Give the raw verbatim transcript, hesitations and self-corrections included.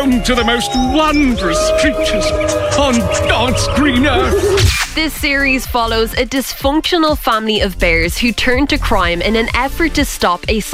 Come to the most wondrous creatures on God's green earth. This series follows a dysfunctional family of bears who turn to crime in an effort to stop a